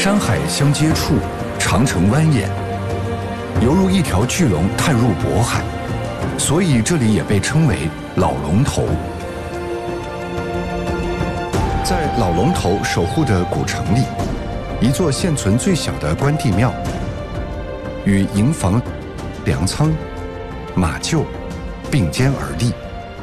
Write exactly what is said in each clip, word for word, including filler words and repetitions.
山海相接触，长城蜿蜒，犹如一条巨龙探入渤海，所以这里也被称为老龙头。在老龙头守护的古城里，一座现存最小的关帝庙，与营房、粮仓、马厩并肩而立。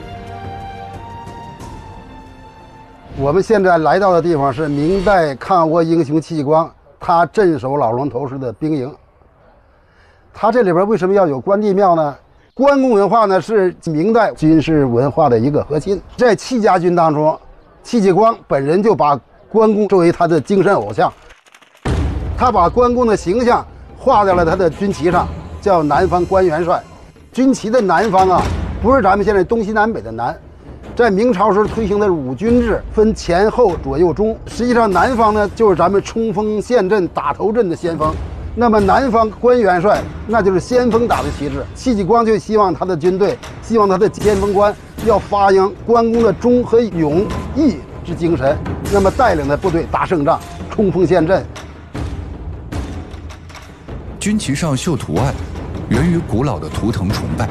我们现在来到的地方是明代抗倭英雄戚继光他镇守老龙头时的兵营。他这里边为什么要有关帝庙呢？关公文化呢是明代军事文化的一个核心。在戚家军当中，戚继光本人就把关公作为他的精神偶像，他把关公的形象画在了他的军旗上，叫南方关元帅。军旗的南方啊，不是咱们现在东西南北的南。在明朝时候推行的五军制，分前后左右中。实际上南方呢，就是咱们冲锋陷阵、打头阵的先锋。那么南方关元帅，那就是先锋打的旗帜。戚继光就希望他的军队，希望他的先锋官要发扬关公的忠和勇义之精神，那么带领的部队打胜仗、冲锋陷阵。 军旗上绣图案，源于古老的图腾崇拜。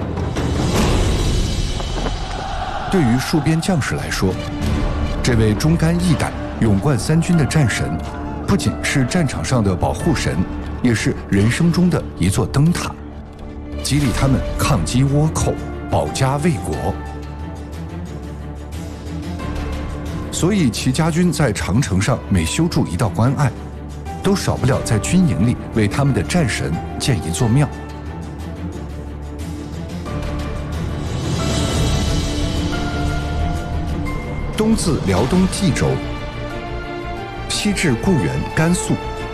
对于戍边将士来说，这位忠肝义胆、勇冠三军的战神，不仅是战场上的保护神，也是人生中的一座灯塔，激励他们抗击倭寇、保家卫国。所以齐家军在长城上每修筑一道关隘，都少不了在军营里为他们的战神建一座庙。东自辽东冀州，西至固原甘肃。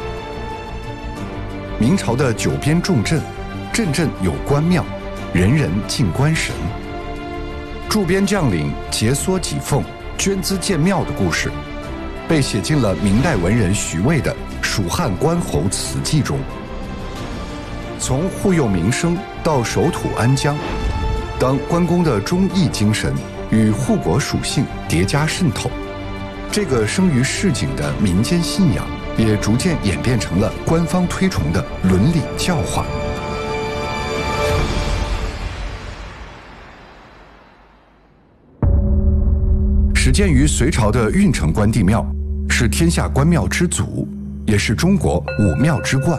明朝的九边重镇，镇镇有关庙，人人敬关神。驻边将领节缩己俸、捐资建庙的故事，被写进了明代文人徐渭的《蜀汉关侯祠记》中。从护佑民生到守土安疆，当关公的忠义精神与护国属性叠加渗透，这个生于市井的民间信仰也逐渐演变成了官方推崇的伦理教化。始建于隋朝的运城关帝庙，是天下关庙之祖，也是中国五庙之冠。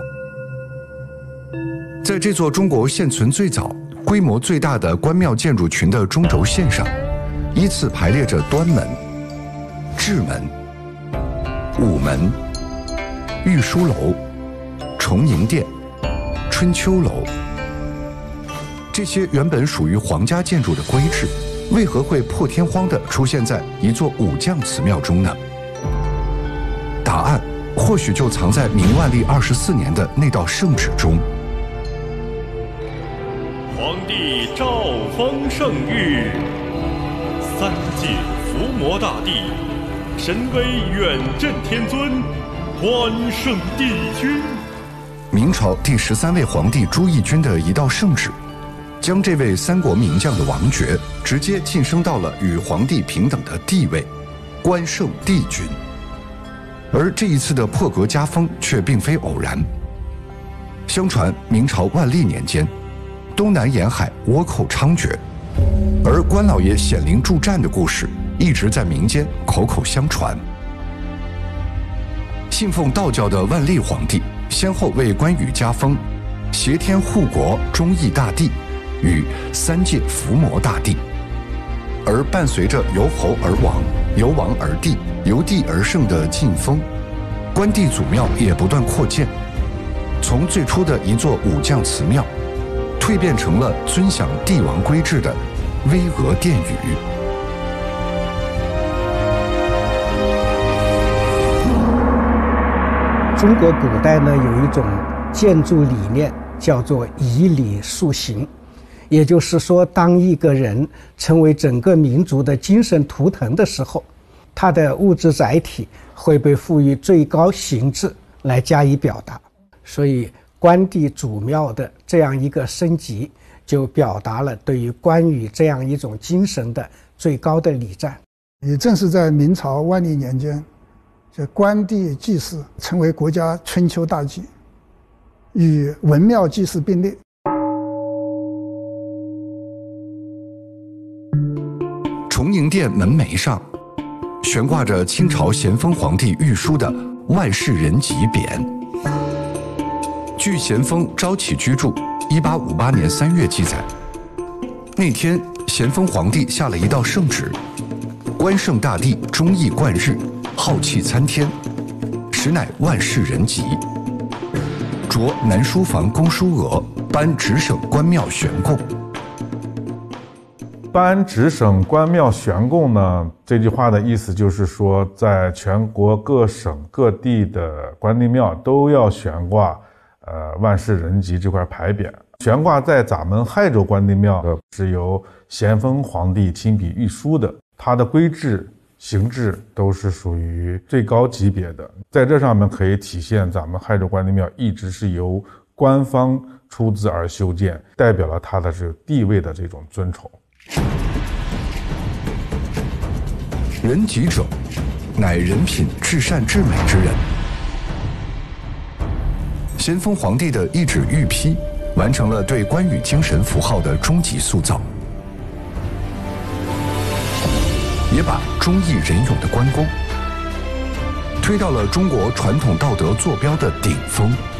在这座中国现存最早、规模最大的关庙建筑群的中轴线上，依次排列着端门、雉门、午门、御书楼、崇宁殿、春秋楼。这些原本属于皇家建筑的规制，为何会破天荒地出现在一座武将祠庙中呢？答案或许就藏在明万历二十四年的那道圣旨中。 皇帝诏封圣谕，三界伏魔大帝，神威远镇天尊，关圣帝君。 明朝第十三位皇帝朱翊钧的一道圣旨，将这位三国名将的王爵直接晋升到了与皇帝平等的地位，关圣帝君。而这一次的破格加封却并非偶然。相传明朝万历年间，东南沿海倭寇猖獗，而关老爷显灵助战的故事一直在民间口口相传。信奉道教的万历皇帝先后为关羽加封挟天护国忠义大帝与三界伏魔大帝，而伴随着由侯而王、由王而帝、由帝而圣的晋封，关帝祖庙也不断扩建，从最初的一座武将祠庙，蜕变成了尊享帝王规制的巍峨殿宇。 中国古代呢有一种建筑理念叫做以礼树形，也就是说，当一个人成为整个民族的精神图腾的时候，他的物质载体会被赋予最高形制来加以表达。所以关帝祖庙的这样一个升级，就表达了对于关羽这样一种精神的最高的礼赞。 也正是在明朝万历年间， 这关帝祭祀成为国家春秋大祭，与文庙祭祀并列。 崇宁殿门楣上悬挂着清朝咸丰皇帝御书的万世仁吉匾。据咸丰《昭启居注》一八五八年三月记载，那天咸丰皇帝下了一道圣旨，关圣大帝忠义贯日，浩气参天，实乃万世仁吉。着南书房公书额，颁直省关庙悬供。 颁直省关庙悬供呢，这句话的意思就是说，在全国各省各地的关帝庙都要悬挂呃万世仁吉这块牌匾。悬挂在咱们亥州关帝庙的是由咸丰皇帝亲笔御书的，它的规制形制都是属于最高级别的，在这上面可以体现咱们亥州关帝庙一直是由官方出资而修建，代表了它的这个地位的这种尊崇。 仁吉者，乃人品至善至美之人。咸丰皇帝的一纸御批，完成了对关羽精神符号的终极塑造，也把忠义仁勇的关公推到了中国传统道德坐标的顶峰。